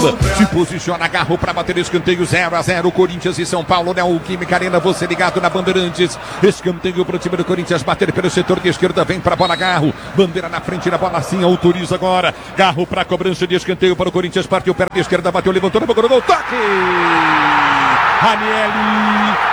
cima, se posiciona, agarrou para bater escanteio, 0-0, Corinthians e São Paulo, Neoquímica Arena, você ligado na Bandeirantes, escanteio para o time do Corinthians, bater pelo setor de esquerda, vem para a bola, Garro, bandeira na frente da bola, sim, autoriza agora, Garro para a cobrança de escanteio para o Corinthians, partiu perto de esquerda, bateu, levantou, na boca do gol, toque! Ranieri!